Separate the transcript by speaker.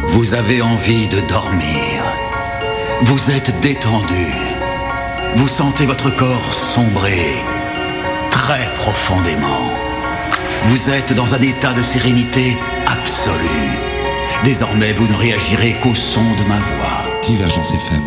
Speaker 1: Vous avez envie de dormir. Vous êtes détendu. Vous sentez votre corps sombrer très profondément. Vous êtes dans un état de sérénité absolue. Désormais, vous ne réagirez qu'au son de ma voix.
Speaker 2: Divergence FM.